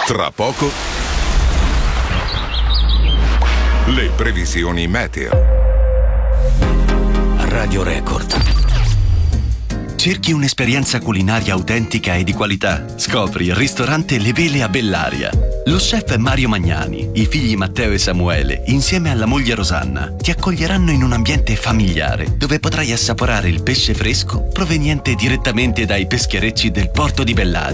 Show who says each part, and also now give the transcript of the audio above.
Speaker 1: Tra poco le previsioni meteo.
Speaker 2: Radio Record. Cerchi un'esperienza culinaria autentica e di qualità? Scopri il ristorante Le Vele a Bellaria. Lo chef Mario Magnani, i figli Matteo e Samuele, insieme alla moglie Rosanna, ti accoglieranno in un ambiente familiare dove potrai assaporare il pesce fresco proveniente direttamente dai pescherecci del porto di Bellaria.